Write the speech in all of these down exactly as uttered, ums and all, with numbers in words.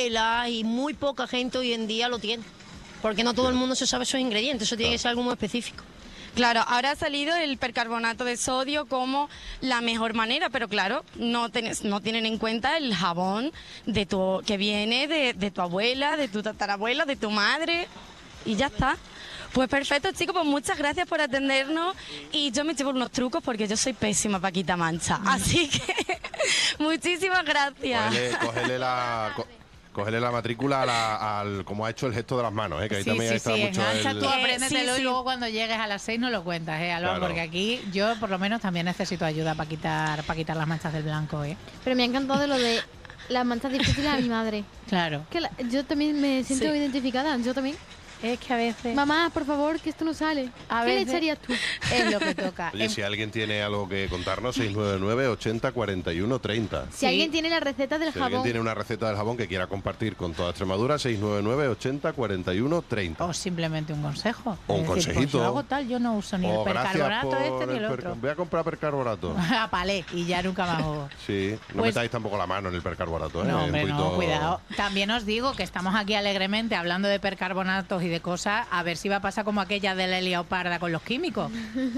abuelas y muy poca gente hoy en día lo tiene. Porque no todo el mundo se sabe esos ingredientes, eso tiene que ser algo muy específico. Claro, ahora ha salido el percarbonato de sodio como la mejor manera, pero claro, no, tenés, no tienen en cuenta el jabón de tu, que viene de, de tu abuela, de tu tatarabuela, de tu madre, y ya está. Pues perfecto, chicos, pues muchas gracias por atendernos y yo me llevo unos trucos porque yo soy pésima para quitar mancha, así que muchísimas gracias. Cógele, cógele la... co- Cógele la matrícula a la- al, como ha hecho el gesto de las manos, ¿eh? Que ahí Sí, también sí, está sí, mucho engancha el... tú, apréndetelo Sí, sí. y luego cuando llegues a las seis no lo cuentas, ¿eh, Alba? Claro. Porque aquí yo por lo menos también necesito ayuda para quitar para quitar las manchas del blanco, ¿eh? Pero me ha encantado lo de las manchas difíciles a mi madre. Claro. Que la- yo también me siento Sí. identificada, yo también. Es que a veces... Mamá, por favor, que esto no sale. A ¿Qué le veces- echarías tú? Es lo que toca. Oye, Em, si alguien tiene algo que contarnos, seis nueve nueve, ochenta, cuarenta y uno, treinta. Si Sí. alguien tiene la receta del Si alguien jabón. tiene una receta del jabón que quiera compartir con toda Extremadura, seis nueve nueve, ochenta, cuarenta y uno, treinta. O simplemente un consejo. O un Es decir, pues consejito. yo hago tal, yo no uso ni el O gracias percarbonato por este ni el per- otro. Voy a comprar percarbonato. A palé, y ya nunca más hago. Sí, no Pues- metáis tampoco la mano en el percarbonato, ¿eh? No, Un hombre, no, poquito- cuidado. También os digo que estamos aquí alegremente hablando de percarbonatos y de cosas, a ver si va a pasar como aquella de la Leoparda con los químicos.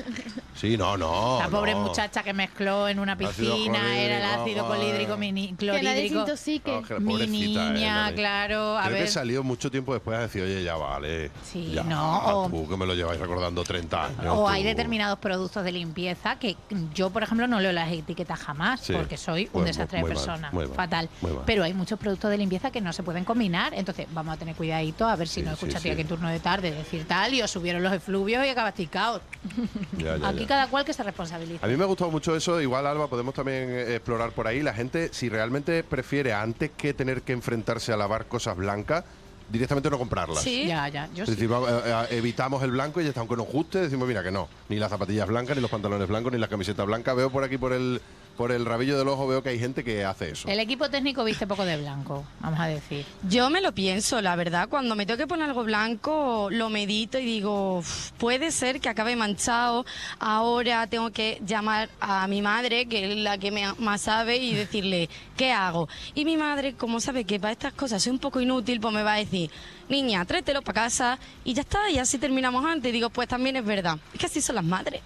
Sí, no, no. La pobre no. muchacha que mezcló en una Ácido piscina, era el clorhídrico, ácido joder. colídrico, mini, Que nadie se clorhídrico. intoxique. No, que Mi pobrecita, eh, niña, Dani. claro, a Creo ver. que salió mucho tiempo después a decir, oye, ya vale. Sí, ya, no, o- tú que me lo lleváis recordando treinta años. O hay tú. determinados productos de limpieza que yo, por ejemplo, no leo las etiquetas jamás Sí. porque soy un Pues desastre muy de mal, persona. muy mal, Fatal. muy mal. Pero hay muchos productos de limpieza que no se pueden combinar. Entonces, vamos a tener cuidadito a ver si Sí, no sí, escuchas sí. aquí en turno de tarde decir tal y os subieron los efluvios y acabas ticado. Ya, ya, Aquí ya. cada cual que se responsabilice. A mí me ha gustado mucho eso. Igual, Alba, podemos también eh, explorar por ahí. La gente, si realmente prefiere, antes que tener que enfrentarse a lavar cosas blancas, directamente no comprarlas. Sí. Ya, ya, yo Es sí. decir, va- eh, eh, evitamos el blanco y ya está, aunque nos guste, decimos, mira que no. Ni las zapatillas blancas, ni los pantalones blancos, ni las camisetas blancas. Veo por aquí, por el por el rabillo del ojo, veo que hay gente que hace eso. El equipo técnico viste poco de blanco, vamos a decir. Yo me lo pienso, la verdad, cuando me tengo que poner algo blanco, lo medito y digo, "Uf, puede ser que acabe manchado, ahora tengo que llamar a mi madre, que es la que me, más sabe, y decirle, ¿qué hago? Y mi madre, como sabe que para estas cosas soy un poco inútil, pues me va a decir, niña, tráetelo para casa y ya está, y así terminamos antes. Digo, pues también es verdad, es que así son las madres.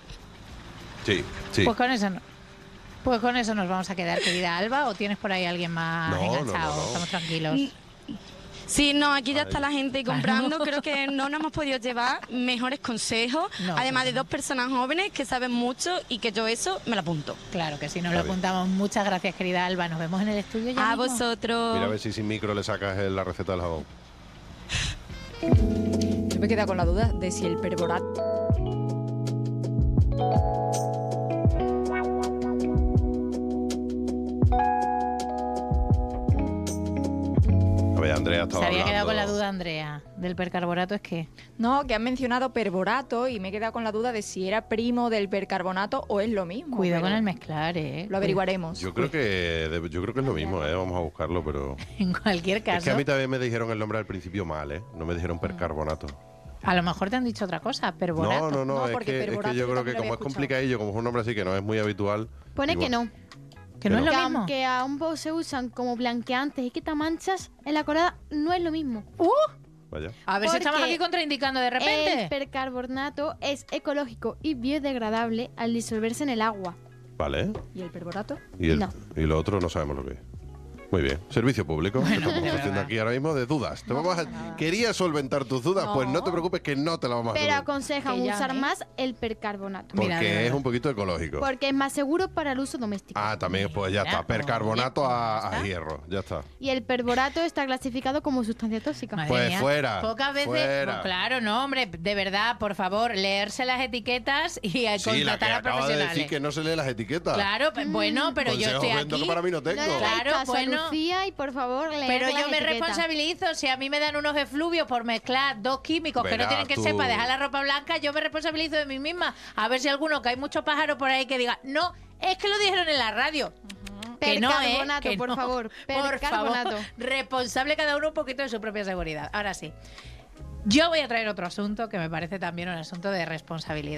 Sí, sí. Pues con eso no- Pues con eso nos vamos a quedar, querida Alba, ¿o tienes por ahí alguien más No, no, enganchado? no, no. Estamos tranquilos. Sí, no, aquí ya está la gente comprando. Claro. Creo que no nos hemos podido llevar mejores consejos, No, además de no. dos personas jóvenes que saben mucho y que yo eso me lo apunto. Claro que sí, nos Está lo bien. apuntamos. Muchas gracias, querida Alba. Nos vemos en el estudio ya A mismo. vosotros. Mira a ver si sin micro le sacas eh, la receta del jabón. Yo me he quedado con la duda de si el perborato... A ver, Andrea estaba Se había quedado hablando. con la duda, Andrea, del percarbonato. Es que No, que han mencionado perborato y me he quedado con la duda de si era primo del percarbonato o es lo mismo. cuidado pero con el mezclar, ¿eh? Lo averiguaremos. Yo creo que de- yo creo que es lo mismo, ¿eh? Vamos a buscarlo, pero... En cualquier Es caso, que a mí también me dijeron el nombre al principio mal, ¿eh? No me Mm. dijeron percarbonato. a lo mejor te han dicho otra cosa, perborato. No, no, no, No, es, porque que, es que perborato yo yo creo también que lo como había es complicadillo, como es un nombre así que no es muy habitual... Pone digo, que no. Que no es Que lo Que mismo. aunque ambos se usan como blanqueantes y quitamanchas, en la colada no es lo mismo. ¡Uh! Vaya. A ver si Porque estamos aquí contraindicando de repente. El percarbonato es ecológico y biodegradable al disolverse en el agua. Vale. ¿Y el perborato? Y, el, No. y lo otro no sabemos lo que es. Muy bien. Servicio público. que estamos de haciendo verdad. aquí ahora mismo de dudas. Te vamos a... ¿Querías solventar tus dudas? Pues no te preocupes que no te la vamos a Pero solventar. aconsejan Que usar llame. más el percarbonato. Porque Mira, de es verdad. un poquito ecológico. Porque es más seguro para el uso doméstico. Ah, también, pues ya Mira, está. Percarbonato oye, a, ya a está. hierro. Ya está. Y el perborato está clasificado como sustancia tóxica. Madre Pues mía. fuera, Pocas veces. fuera. Pues claro, no, hombre, de verdad, por favor, leerse las etiquetas y eh, Sí, la que contratar a acaba de profesionales. decir que no se lee las etiquetas. Claro, pe- bueno, pero yo Consejos estoy bentos aquí. que para mí no tengo. No le hagáis Claro, caso bueno. a Lucía y por favor leer Pero las yo me etiquetas. responsabilizo. Si a mí me dan unos efluvios por mezclar dos químicos que no Verás tienen que tú. ser para dejar la ropa blanca, yo me responsabilizo de mí misma. A ver si alguno, que hay muchos pájaros por ahí que diga, no, es que lo dijeron en la radio. Que no, ¿eh? Percarbonato, Que por no. favor. Por Percarbonato. favor. Responsable cada uno un poquito de su propia seguridad. Ahora sí. Yo voy a traer otro asunto que me parece también un asunto de responsabilidad.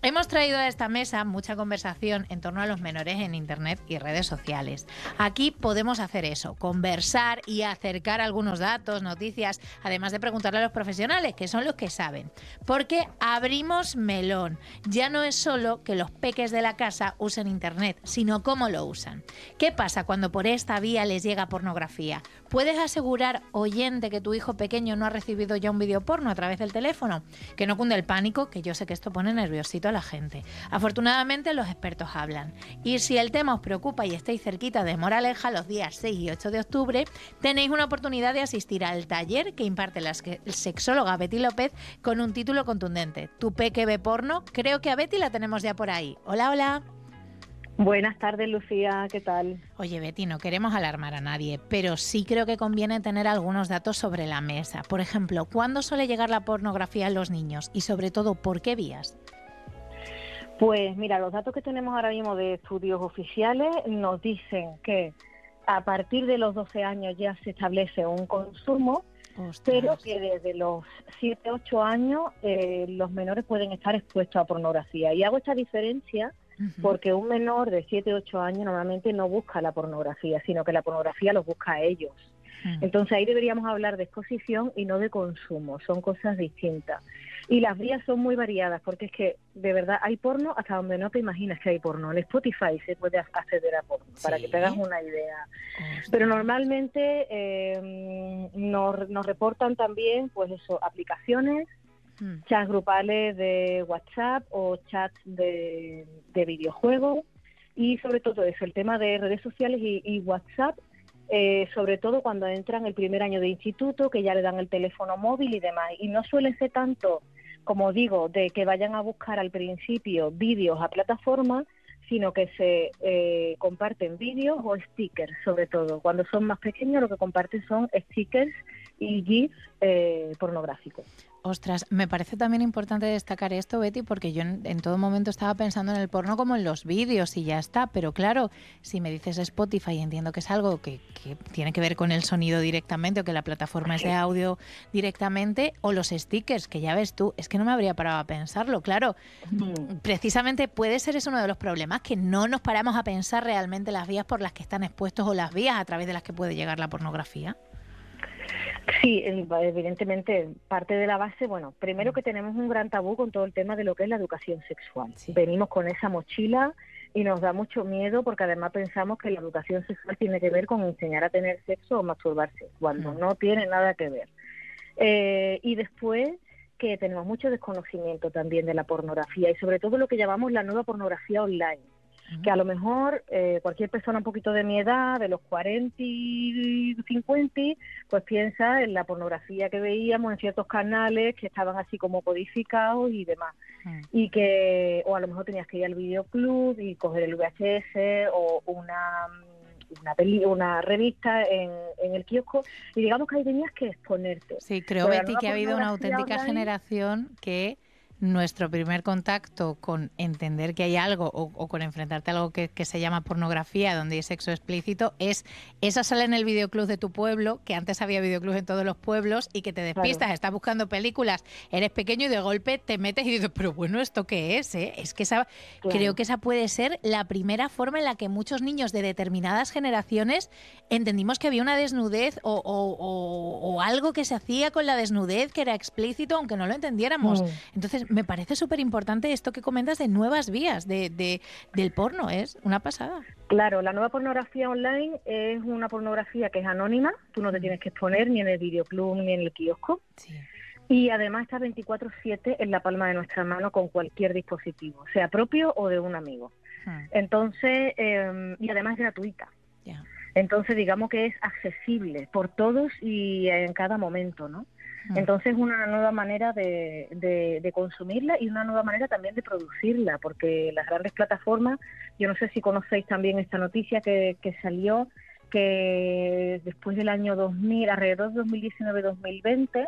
Hemos traído a esta mesa mucha conversación en torno a los menores en Internet y redes sociales. Aquí podemos hacer eso, conversar y acercar algunos datos, noticias, además de preguntarle a los profesionales, que son los que saben. Porque abrimos melón. Ya no es solo que los peques de la casa usen Internet, sino cómo lo usan. ¿Qué pasa cuando por esta vía les llega pornografía? ¿Puedes asegurar, oyente, que tu hijo pequeño no ha recibido ya un vídeo porno a través del teléfono? Que no cunde el pánico, que yo sé que esto pone nerviosito a la gente. Afortunadamente los expertos hablan. Y si el tema os preocupa y estáis cerquita de Moraleja, los días seis y ocho de octubre, tenéis una oportunidad de asistir al taller que imparte la sexóloga Betty López con un título contundente. ¿Tu peque ve porno? Creo que a Betty la tenemos ya por ahí. Hola, hola. Buenas tardes, Lucía, ¿qué tal? Oye, Betty, no queremos alarmar a nadie, pero sí creo que conviene tener algunos datos sobre la mesa. Por ejemplo, ¿cuándo suele llegar la pornografía a los niños? Y sobre todo, ¿por qué vías? Pues mira, los datos que tenemos ahora mismo de estudios oficiales nos dicen que a partir de los doce años ya se establece un consumo, Ostras. Pero que desde los siete, ocho años eh, los menores pueden estar expuestos a pornografía. Y hago esta diferencia porque un menor de siete, ocho años normalmente no busca la pornografía, sino que la pornografía los busca a ellos. Entonces ahí deberíamos hablar de exposición y no de consumo, son cosas distintas. Y las vías son muy variadas, porque es que de verdad hay porno hasta donde no te imaginas que hay porno. En Spotify se puede acceder a porno, ¿sí? Para que te hagas una idea. Ostras. Pero normalmente eh, nos, nos reportan también, pues eso, aplicaciones, hmm. chats grupales de WhatsApp o chats de, de videojuegos, y sobre todo eso, el tema de redes sociales y, y WhatsApp. Eh, sobre todo cuando entran el primer año de instituto, que ya le dan el teléfono móvil y demás. Y no suelen ser tanto, como digo, de que vayan a buscar al principio vídeos a plataformas, sino que se eh, comparten vídeos o stickers, sobre todo. Cuando son más pequeños lo que comparten son stickers y GIFs eh, pornográficos. Ostras, me parece también importante destacar esto, Betty, porque yo en, en todo momento estaba pensando en el porno como en los vídeos y ya está, pero claro, si me dices Spotify, entiendo que es algo que, que tiene que ver con el sonido directamente o que la plataforma es de audio directamente, o los stickers, que ya ves tú, es que no me habría parado a pensarlo, claro. Mm. Precisamente puede ser eso uno de los problemas, que no nos paramos a pensar realmente las vías por las que están expuestos o las vías a través de las que puede llegar la pornografía. Sí, evidentemente, parte de la base, bueno, primero que tenemos un gran tabú con todo el tema de lo que es la educación sexual. Sí. Venimos con esa mochila y nos da mucho miedo porque además pensamos que la educación sexual tiene que ver con enseñar a tener sexo o masturbarse, cuando mm. no tiene nada que ver. Eh, y después que tenemos mucho desconocimiento también de la pornografía y sobre todo lo que llamamos la nueva pornografía online. Que a lo mejor eh, cualquier persona un poquito de mi edad, de los cuarenta y cincuenta, pues piensa en la pornografía que veíamos en ciertos canales que estaban así como codificados y demás. Mm. Y que, o a lo mejor tenías que ir al videoclub y coger el V H S o una una, peli, una revista en, en el kiosco y digamos que ahí tenías que exponerte. Sí, creo, Betty, que ha habido una auténtica online, generación que nuestro primer contacto con entender que hay algo o, o con enfrentarte a algo que, que se llama pornografía, donde hay sexo explícito, es esa sala en el videoclub de tu pueblo, que antes había videoclub en todos los pueblos y que te despistas, claro. Estás buscando películas, eres pequeño y de golpe te metes y dices, pero bueno, ¿esto qué es? Eh? Es que esa, claro. Creo que esa puede ser la primera forma en la que muchos niños de determinadas generaciones entendimos que había una desnudez o, o, o, o algo que se hacía con la desnudez que era explícito, aunque no lo entendiéramos. Mm. Entonces, me parece súper importante esto que comentas de nuevas vías de, de, del porno, es una pasada. Claro, la nueva pornografía online es una pornografía que es anónima, tú no te tienes que exponer ni en el videoclub ni en el kiosco. Sí. Y además está veinticuatro siete en la palma de nuestra mano con cualquier dispositivo, sea propio o de un amigo. Hmm. Entonces, eh, y además es gratuita. Yeah. Entonces, digamos que es accesible por todos y en cada momento, ¿no? Entonces, una nueva manera de, de, de consumirla y una nueva manera también de producirla, porque las grandes plataformas, yo no sé si conocéis también esta noticia que, que salió, que después del año dos mil, alrededor de dos mil diecinueve dos mil veinte,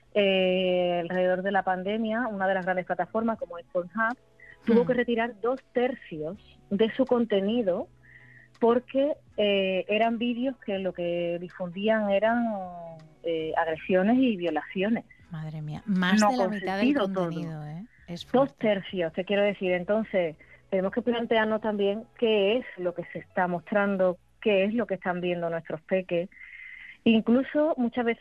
eh, alrededor de la pandemia, una de las grandes plataformas como es Pornhub, tuvo que retirar dos tercios de su contenido porque eh, eran vídeos que lo que difundían eran eh, agresiones y violaciones. Madre mía, más no de la mitad del contenido, ¿eh? Es Dos fuerte. tercios, te quiero decir. Entonces, tenemos que plantearnos también qué es lo que se está mostrando, qué es lo que están viendo nuestros peques. Incluso muchas veces